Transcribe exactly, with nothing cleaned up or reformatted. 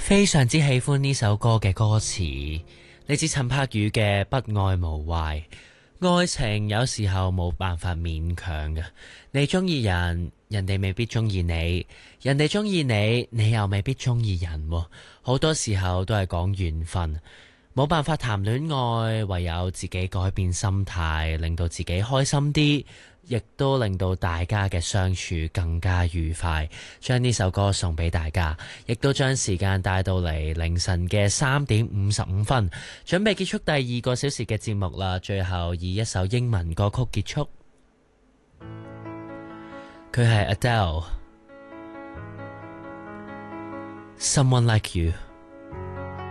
非常之喜歡呢首歌嘅歌詞，嚟自陳柏宇嘅不愛無壞。愛情有時候冇辦法勉強嘅，你中意人，人哋未必中意你，人哋中意你，你又未必中意人喎。好多時候都係講緣分，冇辦法談戀愛，唯有自己改變心態，令到自己開心啲，亦都令到大家嘅相處更加愉快。將呢首歌送俾大家，亦都將時間帶到嚟凌晨嘅三點五十五分，準備結束第二個小時嘅節目啦。最後以一首英文歌曲結束，佢係 Adele，Someone Like You。